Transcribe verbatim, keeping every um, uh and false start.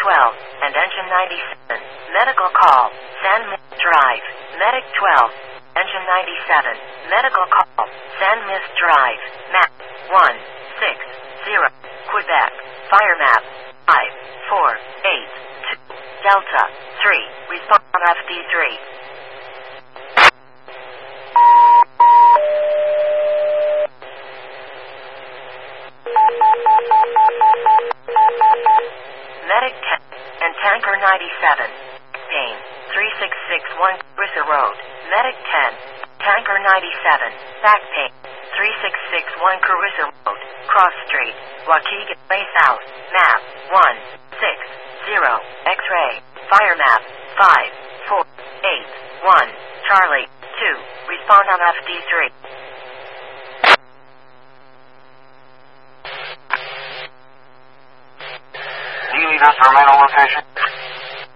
twelve, and Engine ninety-seven. Medical call, San Mis Drive. Medic twelve, Engine ninety-seven. Medical call, San Mis Drive. Map one six zero, Quebec. Fire map five four eight two, Delta three. Respond on F D three. Medic ten and Tanker ninety-seven. Pain three six six one, Carissa Road. Medic ten, Tanker ninety-seven. Back pain three six six one, Carissa Road. Cross Street, Waukegan Way South. Map one six zero, X-ray. Fire map five four eight one, Charlie two. Respond on F D three. Do you need us to remain on location?